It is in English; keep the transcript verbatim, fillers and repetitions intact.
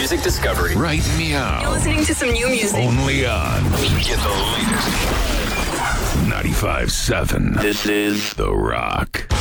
music discovery. Right meow. You're listening to some new music. Only on Get the latest. ninety-five point seven. This is The Rock.